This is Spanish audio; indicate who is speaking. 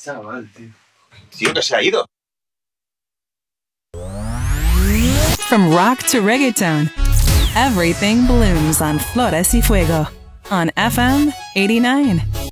Speaker 1: chaval, tío.
Speaker 2: Tío, que se ha ido.
Speaker 3: From rock to reggaeton, everything blooms on Flores y Fuego on FM 89.